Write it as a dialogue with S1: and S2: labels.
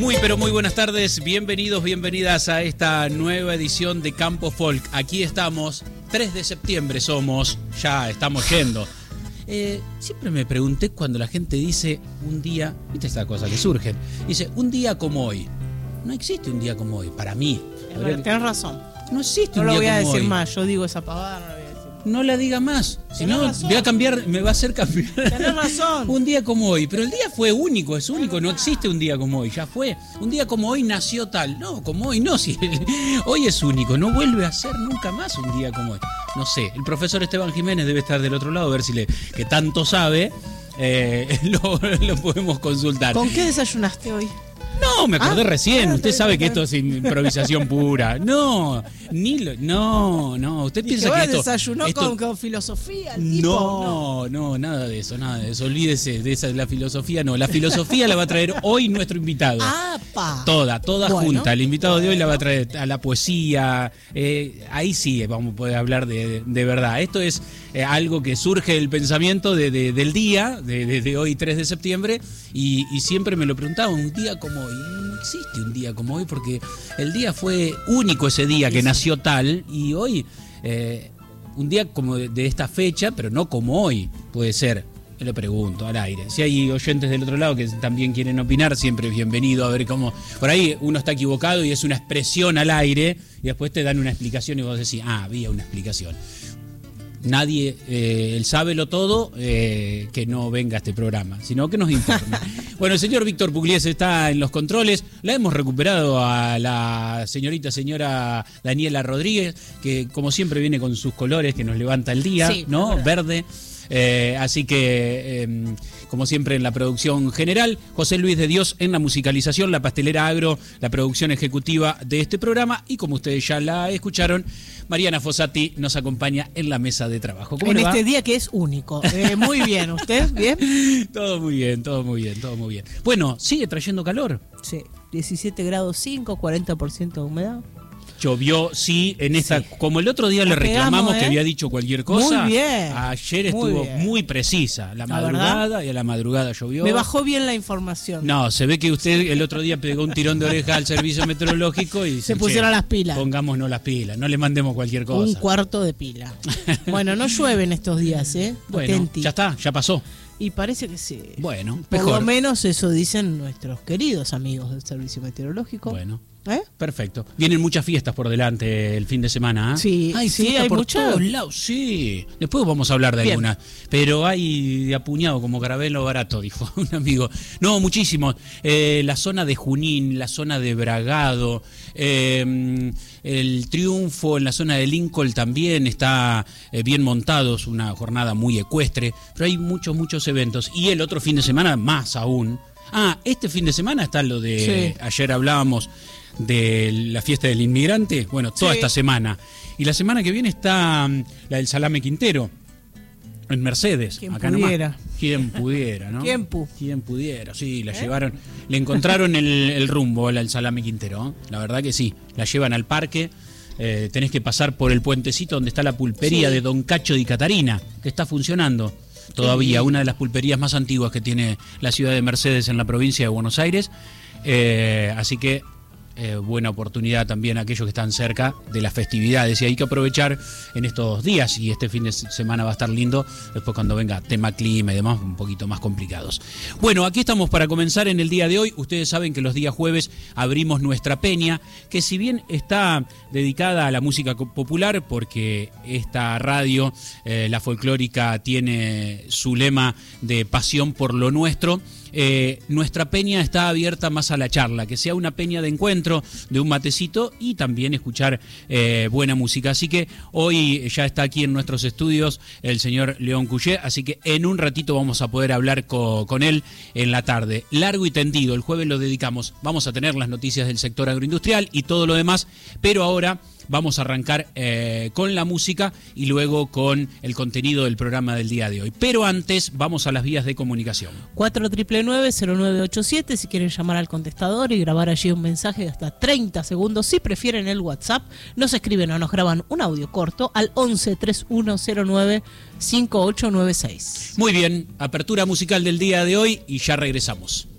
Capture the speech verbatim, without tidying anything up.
S1: Muy pero muy buenas tardes, bienvenidos, bienvenidas a esta nueva edición de Campo Folk. Aquí estamos, tres de septiembre somos, ya estamos yendo. Eh, siempre me pregunté cuando la gente dice un día, viste esta cosa que surge, dice un día como hoy. No existe un día como hoy, para mí.
S2: Tienes razón.
S1: No existe
S2: no
S1: un día como hoy. No
S2: lo voy a decir
S1: hoy.
S2: más, yo digo esa pavada, no lo voy a decir.
S1: No la diga más, si no
S2: razón.
S1: voy a cambiar, me va a hacer cambiar.
S2: Tenés razón.
S1: Un día como hoy, pero el día fue único, es único, no existe un día como hoy, ya fue. Un día como hoy nació tal, no, como hoy no, si hoy es único, no vuelve a ser nunca más un día como hoy. No sé, el profesor Esteban Jiménez debe estar del otro lado, a ver si le, que tanto sabe, eh, lo, lo podemos consultar.
S2: ¿Con qué desayunaste hoy?
S1: No, me acordé
S2: ah,
S1: recién.
S2: ah,
S1: Usted
S2: está
S1: sabe
S2: bien,
S1: que
S2: está
S1: esto es improvisación pura. No, ni lo, no, no. Usted
S2: Dije,
S1: piensa
S2: bueno,
S1: que esto
S2: desayunó
S1: esto,
S2: con, con filosofía. El tipo,
S1: no, no, no, nada de eso, nada de eso. Olvídese de esa la filosofía, no. La filosofía la va a traer hoy nuestro invitado.
S2: ¡Apa!
S1: Toda, toda
S2: Bueno,
S1: junta. El invitado
S2: bueno.
S1: de hoy la va a traer a la poesía. Eh, ahí sí vamos a poder hablar de, de, de verdad. Esto es eh, algo que surge del pensamiento de, de, del día, de, de, de hoy tres de septiembre, y, y siempre me lo preguntaba, un día como hoy. No existe un día como hoy porque el día fue único ese día que nació tal, y hoy eh, un día como de, de esta fecha, pero no como hoy puede ser. Yo le pregunto al aire. Si hay oyentes del otro lado que también quieren opinar, siempre es bienvenido. A ver cómo. Por ahí uno está equivocado y es una expresión al aire y después te dan una explicación y vos decís, ah, había una explicación. Nadie, eh, el sábelo todo, eh, que no venga a este programa, sino que nos informe. Bueno, el señor Víctor Pugliese está en los controles. La hemos recuperado a la señorita, señora Daniela Rodríguez, que como siempre viene con sus colores, que nos levanta el día,
S2: sí,
S1: ¿no? Verde. Eh, así que, eh, como siempre en la producción general, José Luis de Dios en la musicalización, la pastelera Agro, la producción ejecutiva de este programa, y como ustedes ya la escucharon, Mariana Fossati nos acompaña en la mesa de trabajo. ¿Cómo
S2: en
S1: le va?
S2: este día que es único. Eh, muy bien, ¿usted? ¿Bien?
S1: Todo muy bien, todo muy bien, todo muy bien. Bueno, ¿sigue trayendo calor?
S2: Sí, diecisiete grados cinco, cuarenta por ciento de humedad.
S1: Llovió, sí, en esta, sí. Como el otro día le reclamamos pegamos, ¿eh? que había dicho cualquier cosa.
S2: Muy bien.
S1: Ayer estuvo muy, muy precisa. La, la madrugada verdad, y a la madrugada llovió.
S2: Me bajó bien la información.
S1: No, se ve que usted el otro día pegó un tirón de oreja al servicio meteorológico y
S2: se pusieron las pilas.
S1: Pongámonos las pilas, no le mandemos cualquier cosa.
S2: Un cuarto de pila. Bueno, no llueve en estos días, ¿eh?
S1: Bueno, Atenti. Ya está, ya pasó.
S2: Y parece que sí.
S1: Bueno,
S2: por
S1: mejor.
S2: lo menos eso dicen nuestros queridos amigos del servicio meteorológico.
S1: Bueno.
S2: ¿Eh?
S1: Perfecto. Vienen muchas fiestas por delante el fin de semana. ¿eh?
S2: Sí,
S1: hay
S2: sí,
S1: fiestas
S2: hay
S1: por
S2: muchas.
S1: todos lados. Sí. Después vamos a hablar de
S2: Bien.
S1: algunas. Pero hay de apuñado como caramelo barato, dijo un amigo. No, muchísimo. Eh, la zona de Junín, la zona de Bragado, eh, el Triunfo en la zona de Lincoln también está eh, bien montado. Es una jornada muy ecuestre. Pero hay muchos, muchos eventos. Y el otro fin de semana más aún. Ah, este fin de semana está lo de... Sí. Ayer hablábamos de la fiesta del inmigrante, bueno, toda sí. esta semana. Y la semana que viene está um, la del Salame Quintero, en Mercedes.
S2: ¿Quién
S1: acá
S2: pudiera?
S1: Nomás. ¿Quién pudiera, no?
S2: ¿Quién pu?
S1: ¿Quién pudiera? Sí, la ¿Eh? llevaron, le encontraron el, el rumbo al Salame Quintero, ¿eh? La verdad que sí, la llevan al parque. Eh, tenés que pasar por el puentecito donde está la pulpería sí. de Don Cacho di Catarina, que está funcionando todavía, sí. una de las pulperías más antiguas que tiene la ciudad de Mercedes en la provincia de Buenos Aires. Eh, así que Eh, buena oportunidad también a aquellos que están cerca de las festividades, y hay que aprovechar en estos días, y este fin de semana va a estar lindo, después cuando venga tema clima y demás un poquito más complicados. Bueno, aquí estamos para comenzar en el día de hoy. Ustedes saben que los días jueves abrimos nuestra peña, que si bien está dedicada a la música popular, porque esta radio, eh, la folclórica, tiene su lema de pasión por lo nuestro, Eh, nuestra peña está abierta más a la charla, que sea una peña de encuentro, de un matecito y también escuchar eh, buena música. Así que hoy ya está aquí en nuestros estudios el señor León Cuyé, así que en un ratito vamos a poder hablar co- con él en la tarde. Largo y tendido, el jueves lo dedicamos, vamos a tener las noticias del sector agroindustrial y todo lo demás, pero ahora vamos a arrancar eh, con la música y luego con el contenido del programa del día de hoy. Pero antes vamos a las vías de comunicación.
S2: cuatro nueve nueve cero nueve ocho siete si quieren llamar al contestador y grabar allí un mensaje de hasta treinta segundos. Si prefieren el WhatsApp, nos escriben o nos graban un audio corto al once treinta y uno cero nueve cinco ocho nueve seis.
S1: Muy bien, apertura musical del día de hoy y ya regresamos.